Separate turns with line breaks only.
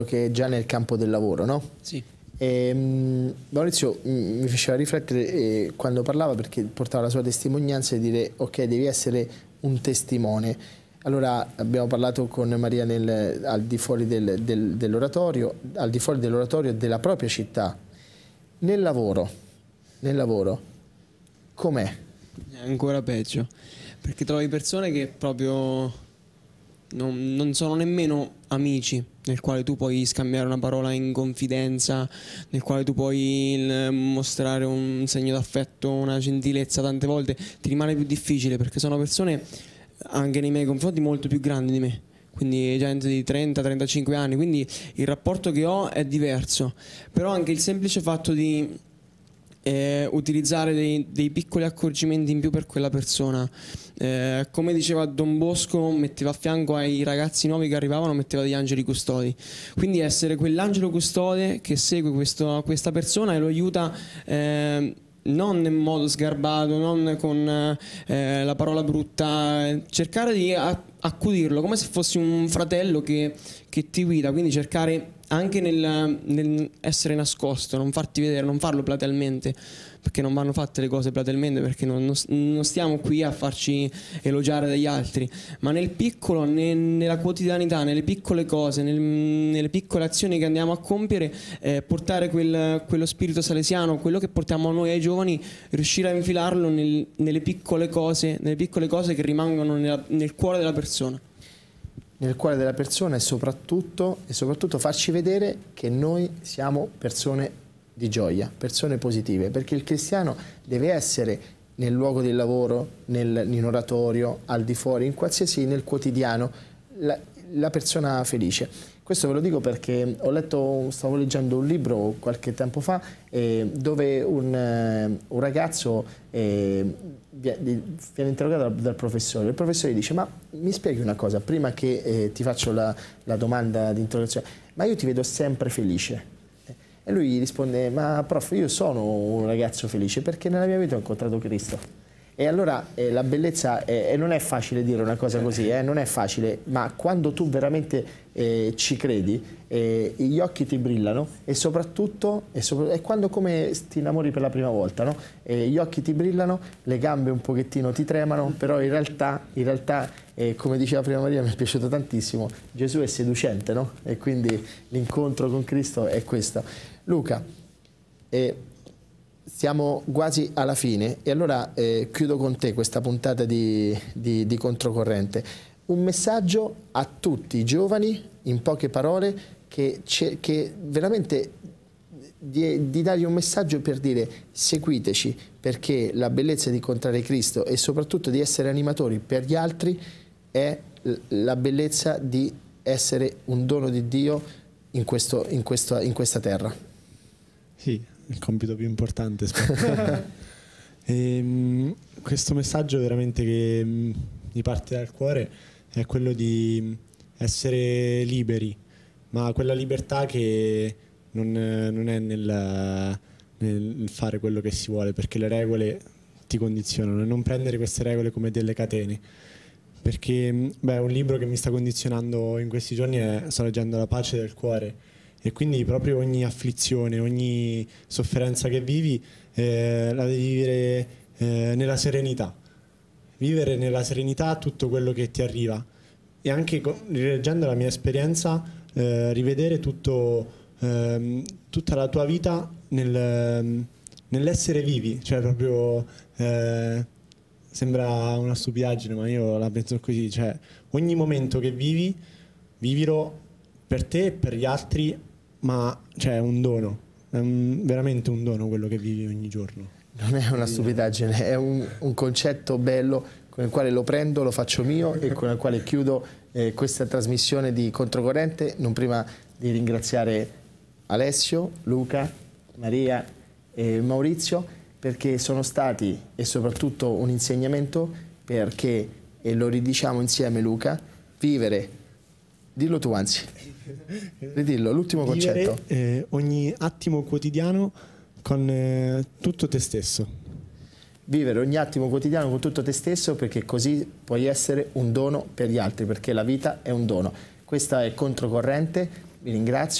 che è già nel campo del lavoro, no?
Sì.
Maurizio mi faceva riflettere quando parlava, perché portava la sua testimonianza, di dire ok, devi essere un testimone. Allora abbiamo parlato con Maria al di fuori dell'oratorio, al di fuori dell'oratorio della propria città. Nel lavoro com'è?
È ancora peggio, perché trovi persone che proprio non sono nemmeno amici, nel quale tu puoi scambiare una parola in confidenza, nel quale tu puoi mostrare un segno d'affetto, una gentilezza. Tante volte ti rimane più difficile, perché sono persone, anche nei miei confronti, molto più grandi di me, quindi gente di 30-35 anni, quindi il rapporto che ho è diverso. Però anche il semplice fatto di utilizzare dei piccoli accorgimenti in più per quella persona, come diceva Don Bosco, metteva a fianco ai ragazzi nuovi che arrivavano, metteva degli angeli custodi, quindi essere quell'angelo custode che segue questa persona e lo aiuta, non in modo sgarbato, non con la parola brutta, cercare di accudirlo come se fossi un fratello che ti guida, quindi cercare anche nel essere nascosto, non farti vedere, non farlo platealmente, perché non vanno fatte le cose platealmente, perché non stiamo qui a farci elogiare dagli altri, ma nel piccolo, nella quotidianità, nelle piccole cose, nelle piccole azioni che andiamo a compiere, portare quello spirito salesiano, quello che portiamo noi ai giovani, riuscire a infilarlo nelle piccole cose che rimangono nel cuore della persona.
Nel cuore della persona, e soprattutto farci vedere che noi siamo persone di gioia, persone positive, perché il cristiano deve essere nel luogo del lavoro, in oratorio, al di fuori, nel quotidiano, la persona felice. Questo ve lo dico perché stavo leggendo un libro qualche tempo fa dove un ragazzo viene interrogato dal professore. Il professore gli dice: ma mi spieghi una cosa, prima che ti faccio la domanda di interrogazione, ma io ti vedo sempre felice. E lui gli risponde: ma prof, io sono un ragazzo felice perché nella mia vita ho incontrato Cristo. E allora la bellezza, non è facile dire una cosa così, non è facile, ma quando tu veramente ci credi, gli occhi ti brillano, e soprattutto è quando come ti innamori per la prima volta, no? Gli occhi ti brillano, le gambe un pochettino ti tremano, però in realtà come diceva prima Maria, mi è piaciuto tantissimo, Gesù è seducente, no? E quindi l'incontro con Cristo è questo. Luca, siamo quasi alla fine, e allora chiudo con te questa puntata di Controcorrente. Un messaggio a tutti i giovani, in poche parole, che veramente di dargli un messaggio per dire: seguiteci, perché la bellezza di incontrare Cristo e soprattutto di essere animatori per gli altri è la bellezza di essere un dono di Dio in questa terra.
Sì, il compito più importante. Questo messaggio veramente che mi parte dal cuore è quello di essere liberi, ma quella libertà che non è nel fare quello che si vuole, perché le regole ti condizionano, e non prendere queste regole come delle catene. Perché un libro che mi sta condizionando in questi giorni sto leggendo La pace del cuore, e quindi proprio ogni afflizione, ogni sofferenza che vivi la devi vivere nella serenità. Vivere nella serenità tutto quello che ti arriva, e anche rileggendo la mia esperienza rivedere tutta la tua vita nell'essere vivi, cioè proprio sembra una stupidaggine, ma io la penso così, cioè ogni momento che vivilo per te e per gli altri, ma cioè è un dono, è veramente un dono quello che vivi ogni giorno.
Non è una stupidaggine, è un concetto bello con il quale lo prendo, lo faccio mio, e con il quale chiudo questa trasmissione di Controcorrente, non prima di ringraziare Alessio, Luca, Maria e Maurizio, perché sono stati, e soprattutto un insegnamento, perché, e lo ridiciamo insieme Luca, vivere, dillo tu anzi, ridillo, l'ultimo concetto.
Ogni attimo quotidiano con tutto te stesso.
Vivere ogni attimo quotidiano con tutto te stesso, perché così puoi essere un dono per gli altri, perché la vita è un dono. Questa è Controcorrente, vi ringrazio.